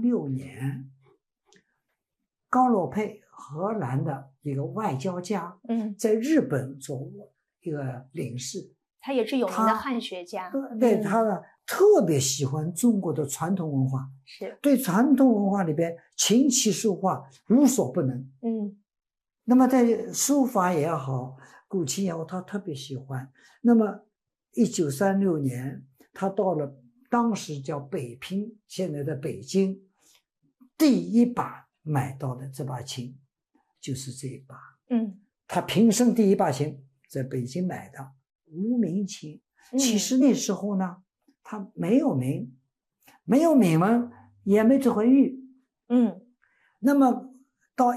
1936年，高洛佩荷兰的一个外交家，在日本做一个领事， 他也是有名的汉学家。 对，他呢特别喜欢中国的传统文化， 是对传统文化里边琴棋书画无所不能。那么在书法也好，古琴也好，他特别喜欢。那么1936年，他到了当时叫北平，现在的北京，第一把买到的这把琴就是这一把。他平生第一把琴在北京买的无名琴。其实那时候呢，他没有名，没有名门，也没这回玉。那么到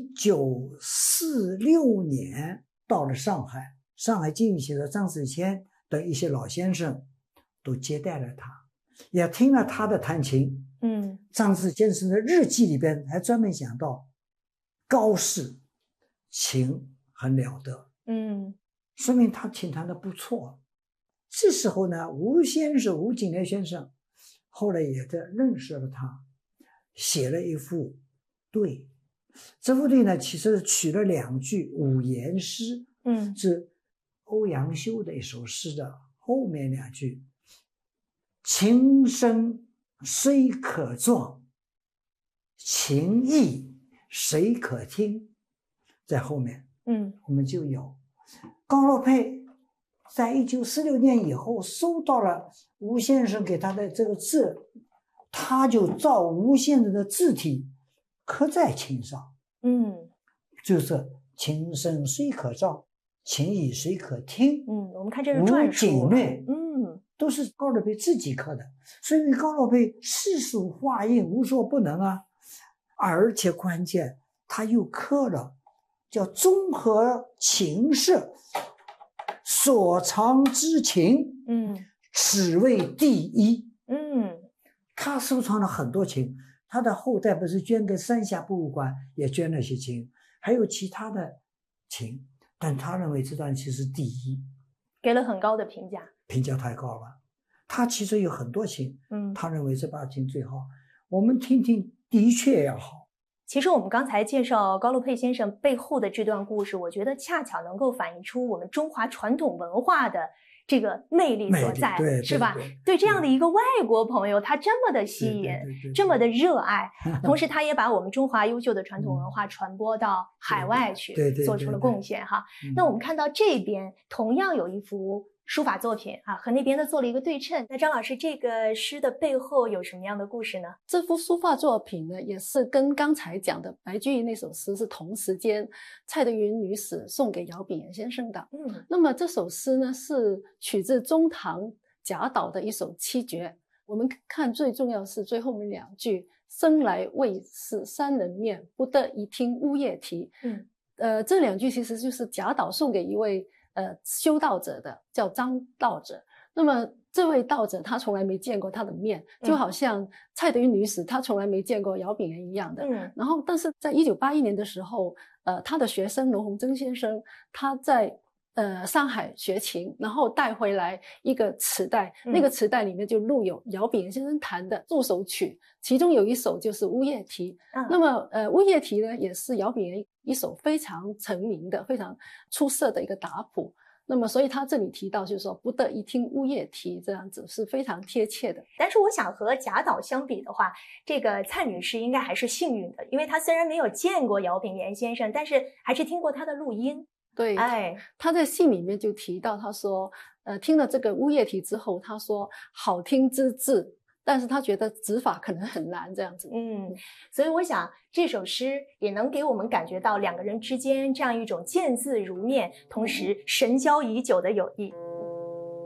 1946年到了上海，上海京剧协的张子谦的一些老先生都接待了他，也听了他的弹琴。张子谦先生的日记里边还专门讲到高士琴很了得，说明他琴弹得不错。这时候呢，吴景莲先生后来也在认识了他，写了一副对。这副对呢，其实取了2句五言诗，是欧阳修的一首诗的后面2句：琴声虽可壮，琴意谁可听？在后面，我们就有高洛佩在1946年以后收到了吴先生给他的这个字，他就照吴先生的字体刻在琴上。就是琴声虽可照，琴意谁可听？ 我们看这是篆书， 吴景略，都是高洛佩自己刻的，所以高洛佩诗书画印无所不能啊。而且关键他又刻了叫综合琴社所藏之琴，此为第一。他收藏了很多琴，他的后代不是捐给三峡博物馆，也捐了些琴，还有其他的琴，但他认为这段琴是第一， 给了很高的评价， 评价太高了。他其实有很多琴，他认为这把琴最好。我们听听，的确要好。 其实我们刚才介绍高洛佩先生背后的这段故事，我觉得恰巧能够反映出我们中华传统文化的这个魅力所在，是吧？对这样的一个外国朋友，他这么的吸引，这么的热爱，同时他也把我们中华优秀的传统文化传播到海外去，做出了贡献哈。那我们看到这边同样有一幅书法作品啊，和那边的做了一个对称。那张老师，这个诗的背后有什么样的故事呢？ 这幅书法作品呢，也是跟刚才讲的白居易那首诗是同时间，蔡德云女史送给姚炳炎先生的。那么这首诗呢，是取自中唐贾岛的一首七绝。我们看最重要是最后面2句：生来未识三人面，不得一听呜咽啼。这2句其实就是贾岛送给一位修道者的，叫张道者。那么这位道者他从来没见过他的面，就好像蔡德云女史他从来没见过姚炳炎一样的。然后但是在1981年的时候，他的学生龙鸿征先生他在上海学琴，然后带回来一个磁带，那个磁带里面就录有姚炳炎先生弹的助手曲，其中有一首就是《呜咽啼》。那么《呜咽啼》呢，也是姚炳炎一首非常成名的、非常出色的一个打谱。那么所以他这里提到就是说不得一听呜咽啼，这样子是非常贴切的。 但是我想和贾岛相比的话，这个蔡女士应该还是幸运的，因为她虽然没有见过姚炳炎先生，但是还是听过他的录音。 对，他在信里面就提到，他说听了这个呜咽啼之后，他说好听之至，但是他觉得指法可能很难这样子。 所以我想这首诗也能给我们感觉到2个人之间这样一种见字如面，同时神交已久的友谊。